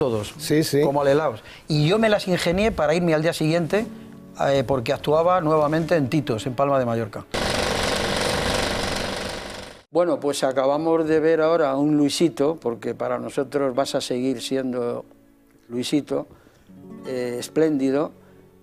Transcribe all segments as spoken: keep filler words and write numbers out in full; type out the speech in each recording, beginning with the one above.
todos, sí, sí. como alelaos. Y yo me las ingenié para irme al día siguiente eh, porque actuaba nuevamente en Titos, en Palma de Mallorca. Bueno, pues acabamos de ver ahora a un Luisito, porque para nosotros vas a seguir siendo Luisito, eh, espléndido,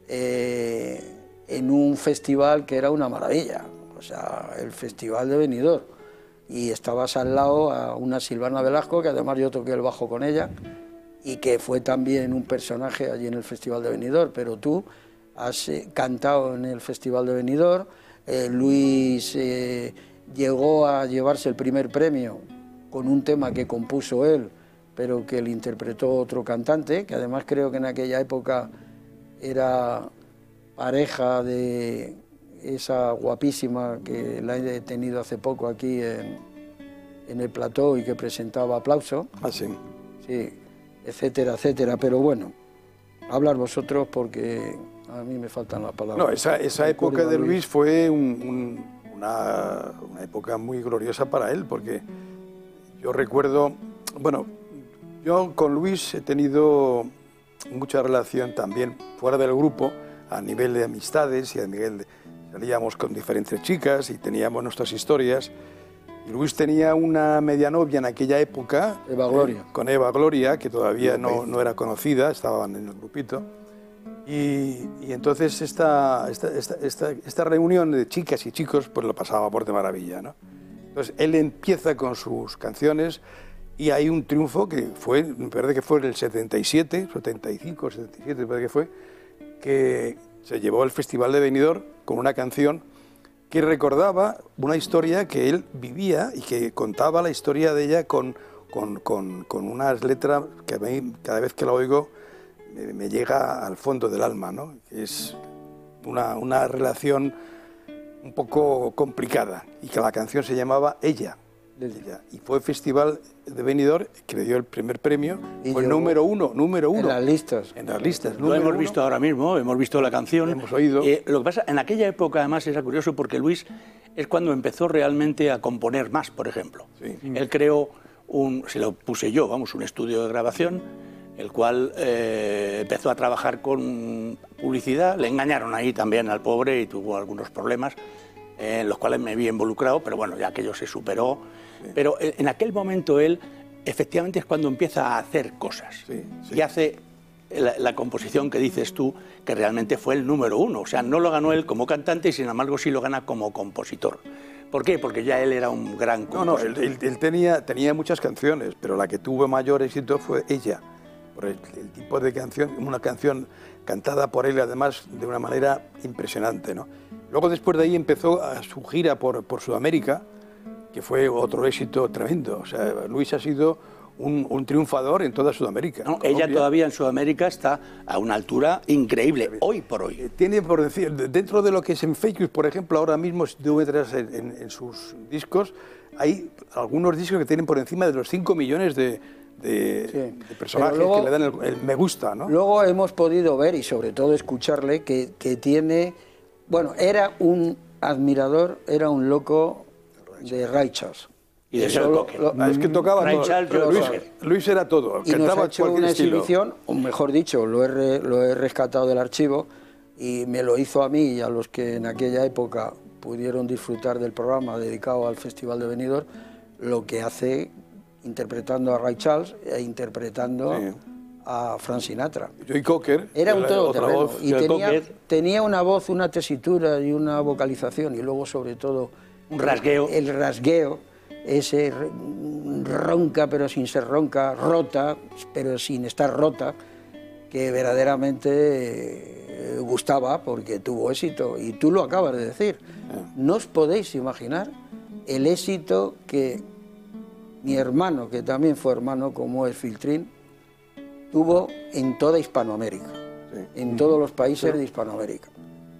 eh, en un festival que era una maravilla, o sea, el Festival de Benidorm. Y estabas al lado a una Silvana Velasco, que además yo toqué el bajo con ella, y que fue también un personaje allí en el Festival de Benidorm, pero tú has eh, cantado en el Festival de Benidorm, eh, Luis eh, llegó a llevarse el primer premio con un tema que compuso él, pero que le interpretó otro cantante, que además creo que en aquella época era pareja de esa guapísima que la he tenido hace poco aquí en, en el plató y que presentaba Aplauso. Ah, sí. Sí, etcétera, etcétera. Pero bueno, hablar vosotros porque a mí me faltan las palabras. No, esa, esa época de Luis fue un, un, una, una época muy gloriosa para él, porque yo recuerdo, bueno, yo con Luis he tenido mucha relación también fuera del grupo, a nivel de amistades y a nivel de... Salíamos con diferentes chicas y teníamos nuestras historias. Y Luis tenía una media novia en aquella época, Eva Gloria. Eh, con Eva Gloria, que todavía no, no era conocida, estaban en el grupito. Y, y entonces esta, esta, esta, esta, esta reunión de chicas y chicos pues lo pasaba por de maravilla, ¿no? Entonces él empieza con sus canciones y hay un triunfo que fue, me parece que fue en el setenta y siete, setenta y cinco, setenta y siete, me parece que fue, que se llevó al Festival de Benidorm con una canción que recordaba una historia que él vivía y que contaba la historia de ella con, con, con, con unas letras que a mí, cada vez que la oigo, me, me llega al fondo del alma, ¿no? Es una, una relación un poco complicada y que la canción se llamaba Ella. Ella. Y fue el Festival de Benidorm que le dio el primer premio, y fue el número uno, número uno. En las listas. En las listas. Lo hemos uno. visto ahora mismo, hemos visto la canción. Hemos oído. Eh, lo que pasa, en aquella época además era curioso porque Luis es cuando empezó realmente a componer más, por ejemplo. Sí. Él creó un, se lo puse yo, vamos, un estudio de grabación, el cual eh, empezó a trabajar con publicidad, le engañaron ahí también al pobre y tuvo algunos problemas eh, en los cuales me vi involucrado, pero bueno, ya aquello se superó. Sí. Pero en aquel momento él efectivamente es cuando empieza a hacer cosas, sí, sí. y hace la, la composición que dices tú, que realmente fue el número uno. O sea, no lo ganó él como cantante, sin embargo sí lo gana como compositor. ¿Por qué? Porque ya él era un gran compositor. No, no, él, él, él tenía, tenía muchas canciones, pero la que tuvo mayor éxito fue Ella, por el, el tipo de canción, una canción cantada por él además de una manera impresionante, ¿no? Luego después de ahí empezó a su gira por, por Sudamérica, que fue otro éxito tremendo. O sea, Luis ha sido un, un triunfador en toda Sudamérica. No, ella todavía en Sudamérica está a una altura increíble, hoy por hoy. Tiene, por decir, dentro de lo que es en Facebook, por ejemplo, ahora mismo, si tú entras en, en, en sus discos, hay algunos discos que tienen por encima de los cinco millones de, de, sí. de personajes luego, que le dan el, el me gusta, ¿no? Luego hemos podido ver, y sobre todo escucharle, que, que tiene... Bueno, era un admirador, era un loco de Ray Charles. Y de Joe Cocker. Ah, es que tocaba Ray todo. Charles, Joe Luis, Cocker. Luis era todo. Y nos ha hecho una exhibición, o mejor dicho, lo he, re, lo he rescatado del archivo y me lo hizo a mí y a los que en aquella época pudieron disfrutar del programa dedicado al Festival de Benidorm, lo que hace interpretando a Ray Charles e interpretando sí. a Frank Sinatra. Joe Cocker. Era un todoterreno y tenía, Cocker. tenía una voz, una tesitura y una vocalización y luego sobre todo un rasgueo. El, el rasgueo, ese ronca pero sin ser ronca, rota pero sin estar rota, que verdaderamente eh, gustaba porque tuvo éxito. Y tú lo acabas de decir. No os podéis imaginar el éxito que mi hermano, que también fue hermano como es Filtrín, tuvo en toda Hispanoamérica, sí. en todos los países sí. de Hispanoamérica.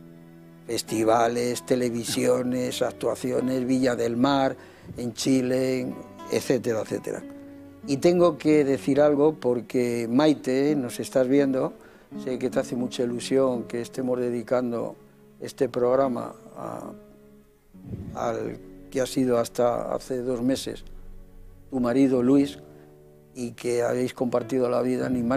Festivales, televisiones, actuaciones, Villa del Mar, en Chile, etcétera, etcétera. Y tengo que decir algo porque Maite, nos estás viendo, sé que te hace mucha ilusión que estemos dedicando este programa a, al que ha sido hasta hace dos meses tu marido Luis, y que habéis compartido la vida, ni más